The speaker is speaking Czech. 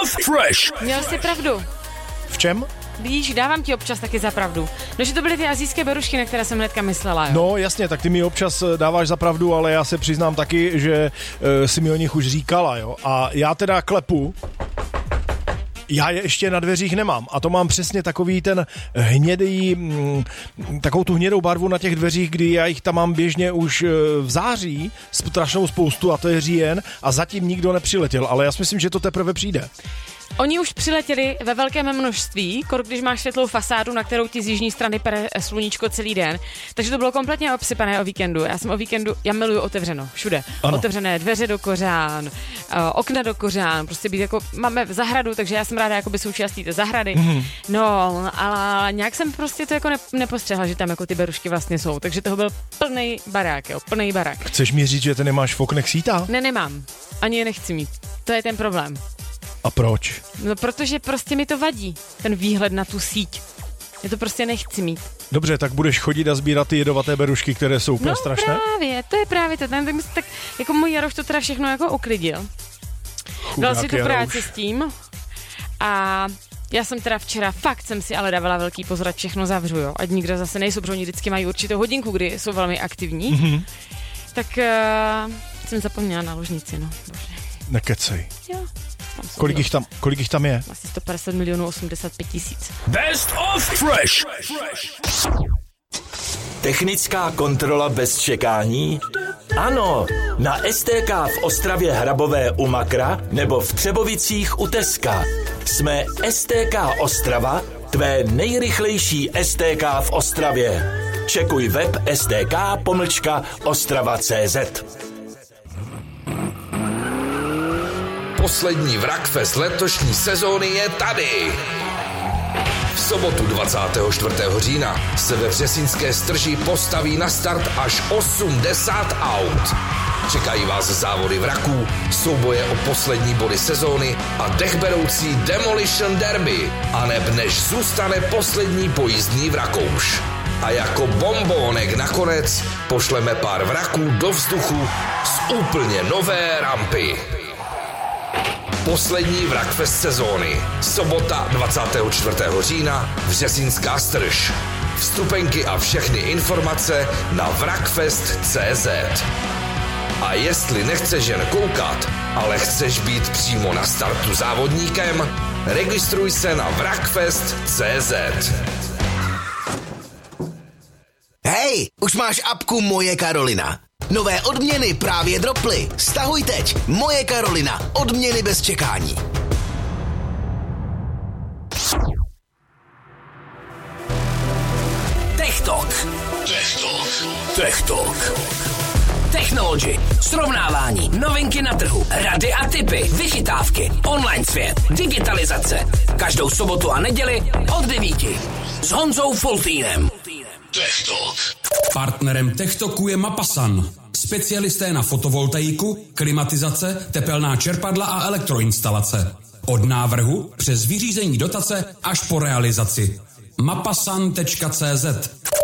of Fresh. Měl jsi pravdu. V čem? Víš, dávám ti občas taky za pravdu. No, že to byly ty asijské berušky, na které jsem hnedka myslela, jo? No jasně, tak ty mi občas dáváš za pravdu, ale já se přiznám taky, že si mi o nich už říkala, jo. A já teda klepu, já je ještě na dveřích nemám a to mám přesně takový ten hnědý, takovou tu hnědou barvu na těch dveřích, kdy já jich tam mám běžně už v září strašnou spoustu a to je říjen a zatím nikdo nepřiletěl, ale já si myslím, že to teprve přijde. Oni už přiletěli ve velkém množství, když máš světlou fasádu, na kterou ti z jižní strany pere sluníčko celý den. Takže to bylo kompletně obsypané o víkendu. Já miluju otevřeno, všude. Ano. Otevřené dveře do kořán, okna do kořán, prostě být jako, máme zahradu, takže já jsem ráda jakoby součástí té zahrady. Mm-hmm. No, ale nějak jsem prostě to jako nepostřehla, že tam jako ty berušky vlastně jsou. Takže toho byl plný barák, jo, plný barák. Chceš mi říct, že ty nemáš v oknech síta? Ne, nemám. Ani je nechci mít. To je ten problém. A proč? No, protože prostě mi to vadí, ten výhled na tu síť. Já to prostě nechci mít. Dobře, tak budeš chodit a sbírat ty jedovaté berušky, které jsou úplně strašné? No právě, to je právě to. Tak jako můj Jaroš to teda všechno jako uklidil. Dal si tu práci s tím a já jsem teda včera fakt jsem si ale dávala velký pozor, ať všechno zavřu, jo. Ať nikdo zase nejsou, protože oni vždycky mají určitou hodinku, kdy jsou velmi aktivní. Mm-hmm. Tak jsem zapomněla na ložnici, no. Bože. Nekecej. Jo. Kolik jich tam je? Asi 150 milionů 85 tisíc. Best of Fresh. Technická kontrola bez čekání? Ano, na STK v Ostravě Hrabové u Makra nebo v Třebovicích u Teska. Jsme STK Ostrava, tvé nejrychlejší STK v Ostravě. Čekuj web stk.ostrava.cz. Poslední Wrackfest letošní sezóny je tady. V sobotu 24. října se ve Vřesínské Strži postaví na start až 80 aut. Čekají vás závody vraků, souboje o poslední body sezóny a dechberoucí Demolition Derby, aneb než zůstane poslední pojízdný vrakouš. A jako bombónek nakonec pošleme pár vraků do vzduchu z úplně nové rampy. Poslední Wrackfest sezóny. Sobota 24. října, Vřesínská Strž. Vstupenky a všechny informace na wrackfest.cz. A jestli nechceš jen koukat, ale chceš být přímo na startu závodníkem, registruj se na wrackfest.cz. Hej, už máš apku Moje Karolina. Nové odměny právě droply. Stahuj teď. Moje Karolina. Odměny bez čekání. Techtalk. Technology, srovnávání, novinky na trhu, rady a tipy, vychytávky, online svět, digitalizace. Každou sobotu a neděli od 9. S Honzou Foltýnem. Techtalk. Partnerem Techtalku je Mapasan. Specialisté na fotovoltaiku, klimatizace, tepelná čerpadla a elektroinstalace. Od návrhu přes vyřízení dotace až po realizaci. mapasan.cz.